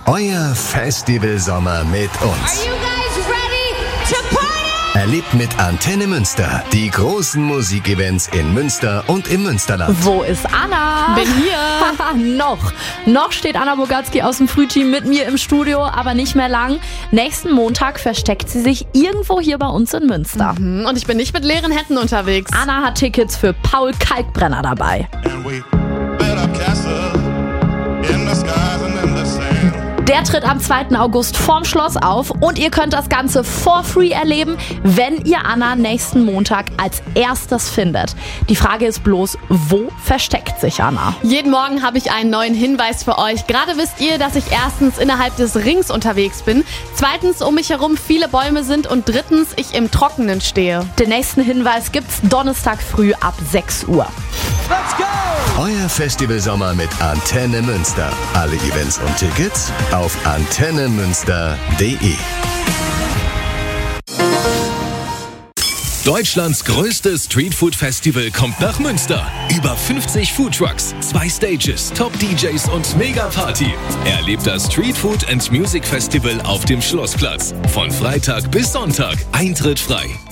Euer Festivalsommer mit uns. Are you guys ready to party? Erlebt mit Antenne Münster die großen Musikevents in Münster und im Münsterland. Wo ist Anna? Bin hier. Noch steht Anna Bogatski aus dem Frühteam mit mir im Studio, aber nicht mehr lang. Nächsten Montag versteckt sie sich irgendwo hier bei uns in Münster. Und ich bin nicht mit leeren Händen unterwegs. Anna hat Tickets für Paul Kalkbrenner dabei. And we built up castles in the skies and in the sand. Der tritt am 2. August vorm Schloss auf und ihr könnt das Ganze for free erleben, wenn ihr Anna nächsten Montag als erstes findet. Die Frage ist bloß, wo versteckt sich Anna? Jeden Morgen habe ich einen neuen Hinweis für euch. Gerade wisst ihr, dass ich erstens innerhalb des Rings unterwegs bin, zweitens um mich herum viele Bäume sind und drittens ich im Trockenen stehe. Den nächsten Hinweis gibt's Donnerstag früh ab 6 Uhr. Euer Festivalsommer mit Antenne Münster. Alle Events und Tickets auf antennemünster.de. Deutschlands größtes Streetfood-Festival kommt nach Münster. Über 50 Foodtrucks, 2 Stages, Top-DJs und Mega-Party. Erlebt das Streetfood and Music Festival auf dem Schlossplatz. Von Freitag bis Sonntag. Eintritt frei.